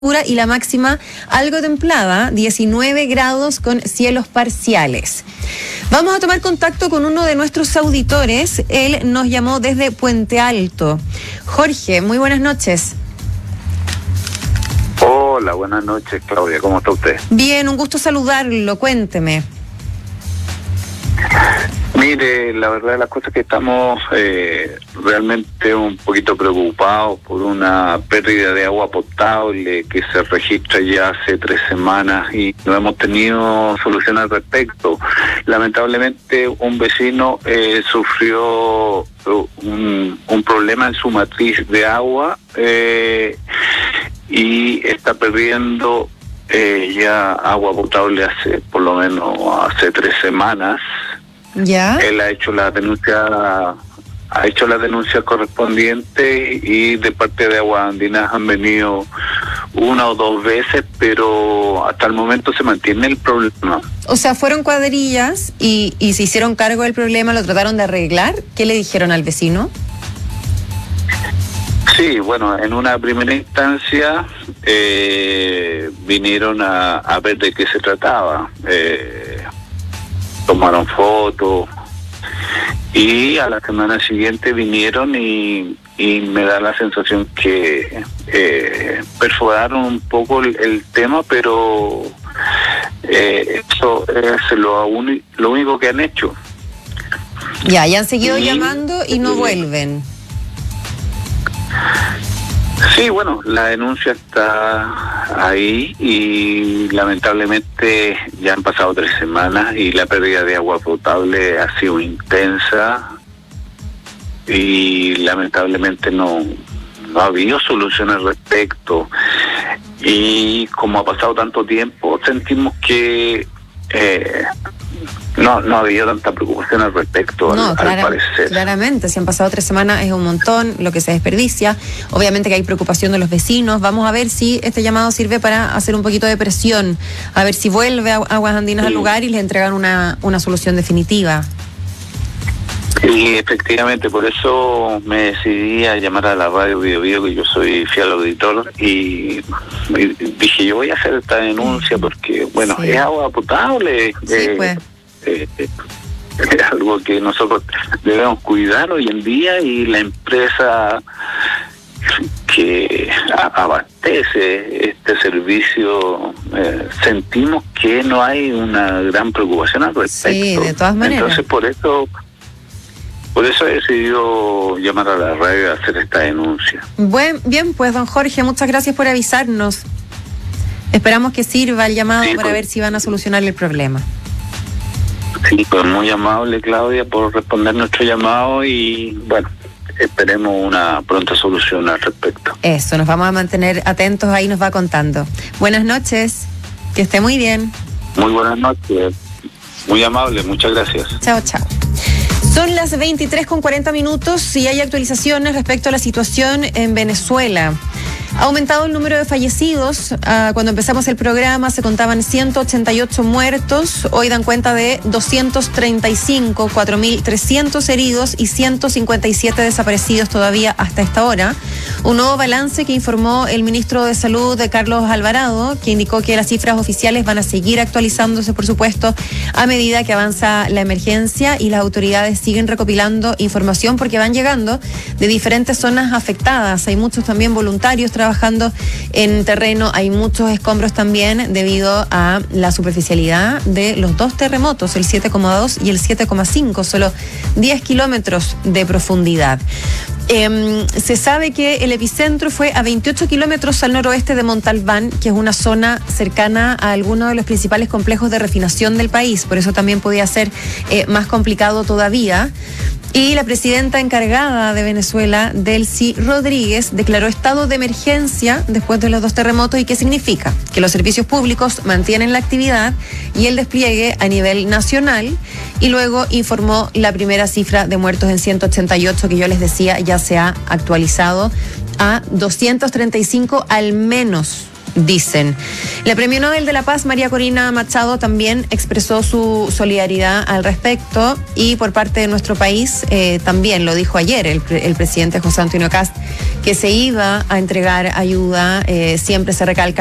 y la máxima algo templada, 19 grados con cielos parciales. Vamos a tomar contacto con uno de nuestros auditores. Él nos llamó desde Puente Alto. Jorge, muy buenas noches. Hola, buenas noches, Claudia. ¿Cómo está usted? Bien, un gusto saludarlo. Cuénteme. Mire, la verdad de las cosas es que estamos realmente un poquito preocupados por una pérdida de agua potable que se registra ya hace 3 semanas y no hemos tenido solución al respecto. Lamentablemente un vecino sufrió un problema en su matriz de agua y está perdiendo ya agua potable hace por lo menos hace 3 semanas. ¿Ya? Él ha hecho la denuncia correspondiente y de parte de Aguas Andinas han venido 1 o 2 veces, pero hasta el momento se mantiene el problema. O sea, fueron cuadrillas y se hicieron cargo del problema, lo trataron de arreglar. ¿Qué le dijeron al vecino? Sí, bueno, en una primera instancia vinieron a ver de qué se trataba. Tomaron fotos y a la semana siguiente vinieron y me da la sensación que perforaron un poco el tema, pero eso es lo único que han hecho. Ya, y han seguido llamando y no vuelven. Sí, bueno, la denuncia está ahí y lamentablemente ya han pasado 3 semanas y la pérdida de agua potable ha sido intensa y lamentablemente no ha habido solución al respecto. Y como ha pasado tanto tiempo, sentimos que no ha habido tanta preocupación al respecto, al parecer. Claramente, si han pasado 3 semanas es un montón lo que se desperdicia. Obviamente que hay preocupación de los vecinos. Vamos a ver si este llamado sirve para hacer un poquito de presión, a ver si vuelve Aguas Andinas al lugar y les entregan una solución definitiva. Y efectivamente, por eso me decidí a llamar a la radio Biobío, que yo soy fiel auditor, y dije, yo voy a hacer esta denuncia porque, bueno, sí, es agua potable. Sí, pues. Es algo que nosotros debemos cuidar hoy en día y la empresa que abastece este servicio sentimos que no hay una gran preocupación al respecto. Sí, de todas maneras. Entonces por eso he decidido llamar a la radio a hacer esta denuncia. Bien, pues don Jorge, muchas gracias por avisarnos. Esperamos que sirva el llamado para ver si van a solucionar el problema. Sí, pues muy amable, Claudia, por responder nuestro llamado y, bueno, esperemos una pronta solución al respecto. Eso, nos vamos a mantener atentos, ahí nos va contando. Buenas noches, que esté muy bien. Muy buenas noches, muy amable, muchas gracias. Chao. Son las 23:40 y hay actualizaciones respecto a la situación en Venezuela. Ha aumentado el número de fallecidos. Cuando empezamos el programa se contaban 188 muertos. Hoy dan cuenta de 235, 4.300 heridos y 157 desaparecidos todavía hasta esta hora. Un nuevo balance que informó el ministro de Salud, Carlos Alvarado, que indicó que las cifras oficiales van a seguir actualizándose, por supuesto, a medida que avanza la emergencia y las autoridades siguen recopilando información porque van llegando de diferentes zonas afectadas. Hay muchos también voluntarios trabajando en terreno, hay muchos escombros también debido a la superficialidad de los 2 terremotos, el 7,2 y el 7,5, solo 10 kilómetros de profundidad. Se sabe que el epicentro fue a 28 kilómetros al noroeste de Montalbán, que es una zona cercana a alguno de los principales complejos de refinación del país, por eso también podía ser más complicado todavía. Y la presidenta encargada de Venezuela, Delcy Rodríguez, declaró estado de emergencia después de los 2 terremotos. ¿Y qué significa? Que los servicios públicos mantienen la actividad y el despliegue a nivel nacional. Y luego informó la primera cifra de muertos en 188, que yo les decía ya se ha actualizado a 235 al menos dicen. La Premio Nobel de la Paz, María Corina Machado, también expresó su solidaridad al respecto, y por parte de nuestro país también lo dijo ayer el presidente José Antonio Kast, que se iba a entregar ayuda. Siempre se recalca